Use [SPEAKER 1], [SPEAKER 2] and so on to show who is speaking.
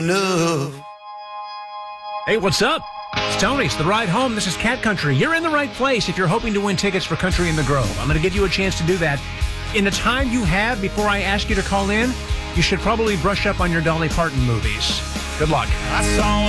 [SPEAKER 1] love.
[SPEAKER 2] Hey, what's up? It's Tony. It's The Ride Home. This is Cat Country. You're in the right place if you're hoping to win tickets for Country in the Grove. I'm going to give you a chance to do that. In the time you have before I ask you to call in, you should probably brush up on your Dolly Parton movies. Good luck.
[SPEAKER 1] I saw